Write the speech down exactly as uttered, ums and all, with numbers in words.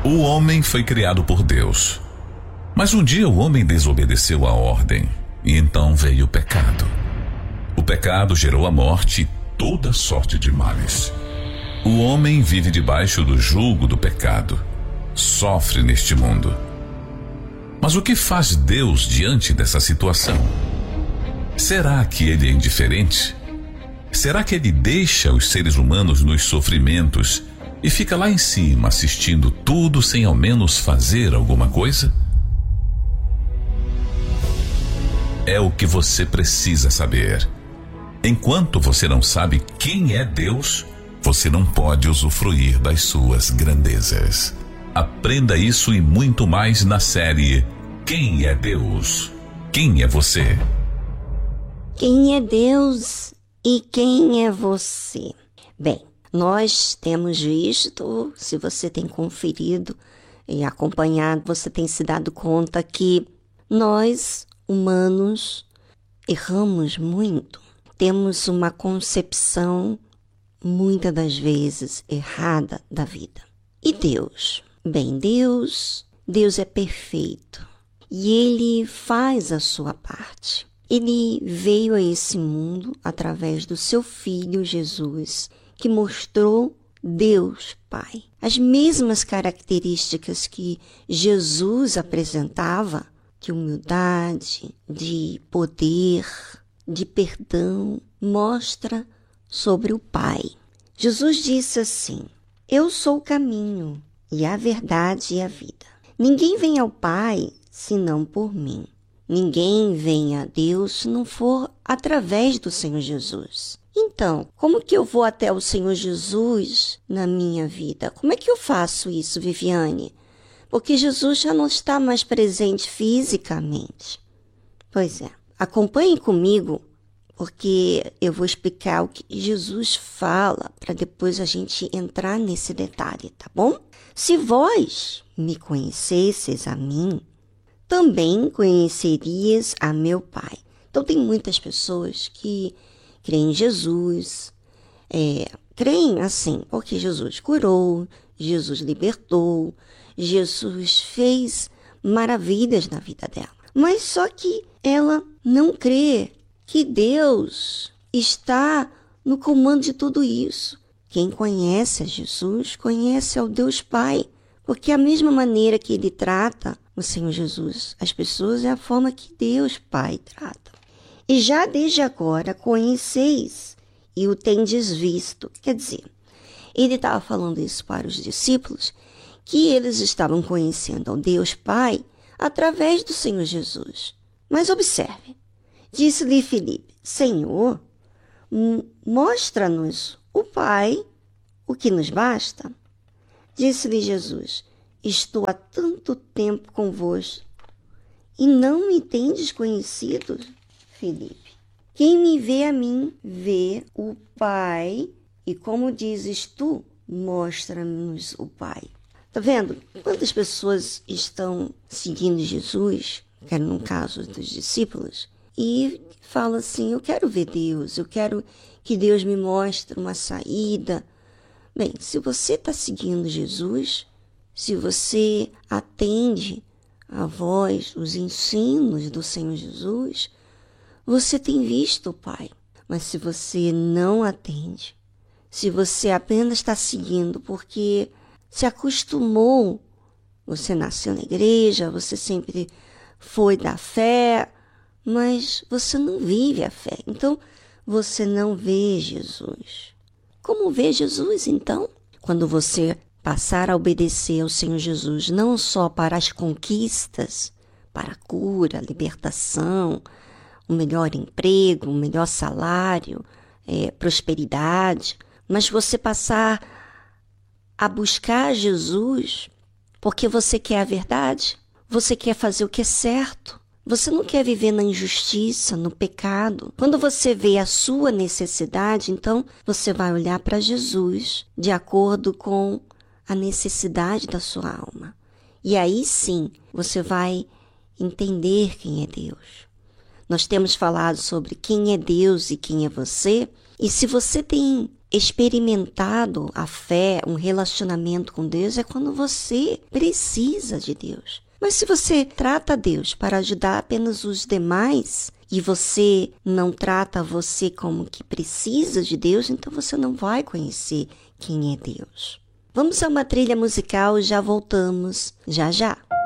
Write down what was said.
O homem foi criado por Deus. Mas um dia o homem desobedeceu a ordem e então veio o pecado. O pecado gerou a morte e toda sorte de males. O homem vive debaixo do jugo do pecado. Sofre neste mundo. Mas o que faz Deus diante dessa situação? Será que ele é indiferente? Será que ele deixa os seres humanos nos sofrimentos e fica lá em cima assistindo tudo sem ao menos fazer alguma coisa? É o que você precisa saber. Enquanto você não sabe quem é Deus, você não pode usufruir das suas grandezas. Aprenda isso e muito mais na série Quem é Deus? Quem é você? Quem é Deus e quem é você? Bem, nós temos visto, se você tem conferido e acompanhado, você tem se dado conta que nós, humanos, erramos muito. Temos uma concepção, muitas das vezes, errada da vida. E Deus? Bem, Deus, Deus é perfeito e Ele faz a sua parte. Ele veio a esse mundo através do seu Filho Jesus, que mostrou Deus Pai. As mesmas características que Jesus apresentava, de humildade, de poder, de perdão, mostra sobre o Pai. Jesus disse assim: eu sou o caminho e a verdade e a vida. Ninguém vem ao Pai senão por mim. Ninguém vem a Deus se não for através do Senhor Jesus. Então, como que eu vou até o Senhor Jesus na minha vida? Como é que eu faço isso, Viviane? Porque Jesus já não está mais presente fisicamente. Pois é, acompanhe comigo, porque eu vou explicar o que Jesus fala para depois a gente entrar nesse detalhe, tá bom? Se vós me conhecesseis a mim, também conhecerias a meu Pai. Então tem muitas pessoas que creem em Jesus, é, creem assim, porque Jesus curou, Jesus libertou, Jesus fez maravilhas na vida dela. Mas só que ela não crê que Deus está no comando de tudo isso. Quem conhece a Jesus, conhece ao Deus Pai, porque a mesma maneira que Ele trata o Senhor Jesus, as pessoas, é a forma que Deus Pai trata. E já desde agora conheceis e o tendes visto. Quer dizer, Ele estava falando isso para os discípulos, que eles estavam conhecendo ao Deus Pai através do Senhor Jesus. Mas observe, disse-lhe Filipe: Senhor, mostra-nos o Pai, o que nos basta. Disse-lhe Jesus: estou há tanto tempo convosco e não me tendes conhecido, Filipe. Quem me vê a mim, vê o Pai, e como dizes tu, mostra-nos o Pai. Tá vendo? Quantas pessoas estão seguindo Jesus, que era no caso dos discípulos, e falam assim: eu quero ver Deus, eu quero que Deus me mostre uma saída. Bem, se você está seguindo Jesus, se você atende a voz, os ensinos do Senhor Jesus, você tem visto o Pai. Mas se você não atende, se você apenas está seguindo porque se acostumou, você nasceu na igreja, você sempre foi da fé, mas você não vive a fé. Então, você não vê Jesus. Como vê Jesus, então? Quando você passar a obedecer ao Senhor Jesus, não só para as conquistas, para a cura, a libertação, um melhor emprego, um melhor salário, é, prosperidade, mas você passar a buscar Jesus porque você quer a verdade, você quer fazer o que é certo, você não quer viver na injustiça, no pecado. Quando você vê a sua necessidade, então você vai olhar para Jesus de acordo com a necessidade da sua alma. E aí sim, você vai entender quem é Deus. Nós temos falado sobre quem é Deus e quem é você. E se você tem experimentado a fé, um relacionamento com Deus, é quando você precisa de Deus. Mas se você trata Deus para ajudar apenas os demais e você não trata você como que precisa de Deus, então você não vai conhecer quem é Deus. Vamos a uma trilha musical e já voltamos, já já.